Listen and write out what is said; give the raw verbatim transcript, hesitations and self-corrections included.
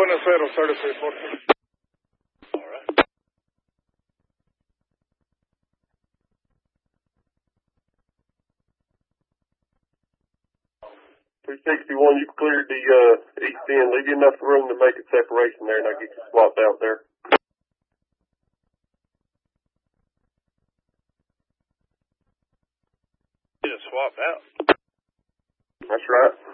Buenos Aires, thirty-three forty. All right. three sixty-one, you've cleared the uh, east end. Leave you enough room to make a separation there, and I'll get you swapped out there. Get it swapped out. That's right.